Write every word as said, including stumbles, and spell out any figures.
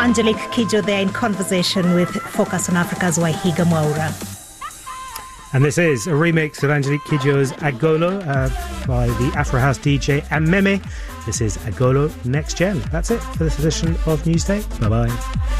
Angelique Kidjo there in conversation with Focus on Africa's Wahiga Mwaura. And this is a remix of Angelique Kidjo's Agolo uh, by the Afro House D J Ameme. This is Agolo Next Gen. That's it for this edition of Newsday. Bye-bye.